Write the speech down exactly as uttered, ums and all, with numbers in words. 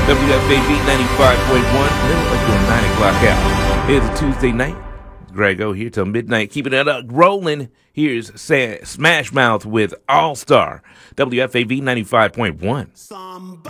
W F A B ninety-five point one, middle of your nine o'clock hour. Here's a Tuesday night. Grego here till midnight, keeping it up, rolling. Here's Sa- Smash Mouth with All Star. W F A B ninety-five point one. Somebody